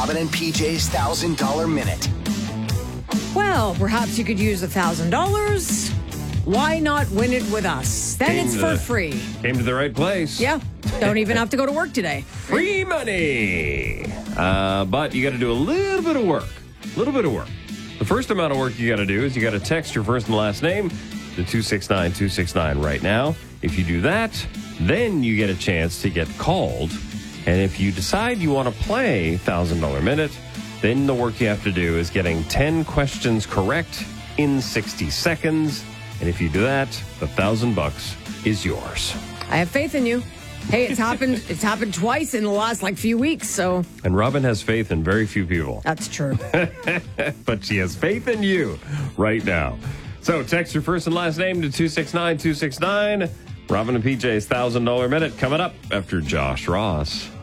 Robin and PJ's $1,000 Minute. Well, perhaps you could use $1,000. Why not win it with us? Then it's for free. Came to the right place. Yeah. Don't even have to go to work today. Free money. But you got to do a little bit of work. The first amount of work you got to do is you got to text your first and last name to 269-269 right now. If you do that, then you get a chance to get called. And if you decide you want to play $1,000 Minute, then the work you have to do is getting 10 questions correct in 60 seconds. And if you do that, the $1,000 is yours. I have faith in you. Hey, it's happened. It's happened twice in the last few weeks. So, and Robin has faith in very few people. That's true. But she has faith in you right now. So text your first and last name to 269-269. Robin and PJ's $1,000 Minute coming up after Josh Ross.